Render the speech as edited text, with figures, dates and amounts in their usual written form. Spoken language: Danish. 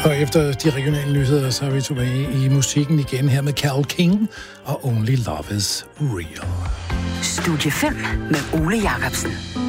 Og efter de regionale nyheder, så er vi tilbage i musikken igen her med Carole King og Only Love Is Real. Studie 5 med Ole Jacobsen.